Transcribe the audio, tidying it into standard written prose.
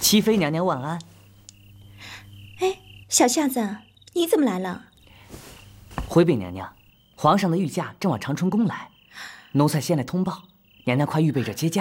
祺妃娘娘万安。 哎，小夏子，你怎么来了？ 回禀娘娘，皇上的御驾正往长春宫来，奴才先来通报，娘娘快预备着接驾。